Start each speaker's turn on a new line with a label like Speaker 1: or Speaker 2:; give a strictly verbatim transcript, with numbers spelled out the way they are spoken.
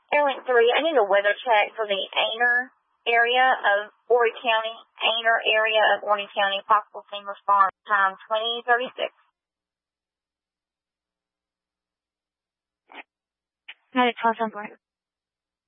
Speaker 1: Airlink three, I need a weather check for the Aner area of Horry County, Aner area of Horry County, possible scene response time twenty thirty-six.
Speaker 2: Got it, call somewhere.